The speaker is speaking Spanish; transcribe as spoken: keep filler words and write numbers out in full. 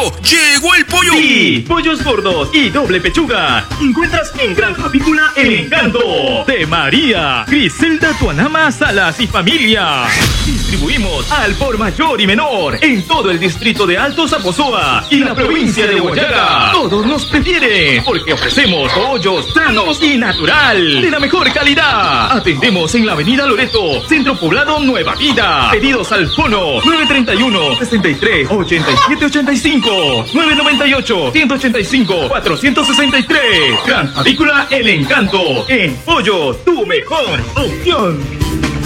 ¡Llegó el pollo! Sí, pollos gordos y doble pechuga. Encuentras en Granja Avícola El Encanto de María, Griselda Tuanama Salas y familia. Distribuimos al por mayor y menor en todo el distrito de Alto Zaposoa y la provincia de Huallaga. Todos nos prefieren porque ofrecemos pollos sanos y natural de la mejor calidad. Atendemos en la avenida Loreto, Centro Poblado Nueva Vida. Pedidos al fono nueve treinta y uno, sesenta y tres, ochenta y siete ochenta y cinco, nueve noventa y ocho, ciento ochenta y cinco, cuatrocientos sesenta y tres. Granja Avícola El Encanto. En pollo, tu mejor opción.